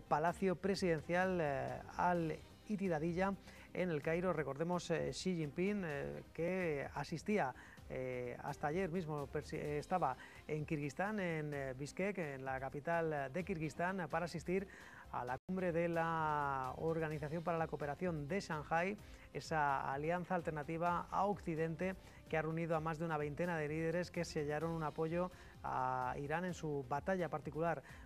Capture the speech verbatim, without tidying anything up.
Palacio Presidencial eh, al Itiradilla en el Cairo. Recordemos eh, Xi Jinping eh, que asistía eh, hasta ayer mismo, estaba en Kirguistán, en eh, Bishkek, en la capital de Kirguistán, para asistir a la cumbre de la Organización para la Cooperación de Shanghái, esa alianza alternativa a Occidente que ha reunido a más de una veintena de líderes que sellaron un apoyo a Irán en su batalla particular